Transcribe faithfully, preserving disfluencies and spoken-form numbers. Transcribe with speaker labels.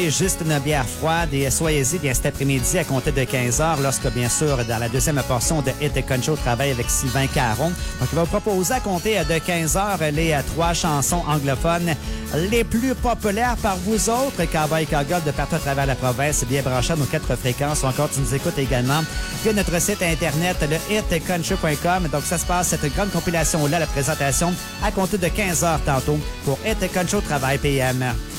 Speaker 1: Juste une bière froide et soyez-y bien cet après-midi à compter de quinze heures lorsque, bien sûr, dans la deuxième portion de Hit et Country, on travaille avec Sylvain Caron. Donc, il va vous proposer à compter de quinze heures les trois chansons anglophones les plus populaires par vous autres, Cowboy Cowgirl de partout à travers la province, bien branché à nos quatre fréquences. Ou encore, tu nous écoutes également via notre site internet, le hit country point com. Donc, ça se passe, cette grande compilation-là, la présentation, à compter de quinze heures tantôt pour Hit et Country au travail P M.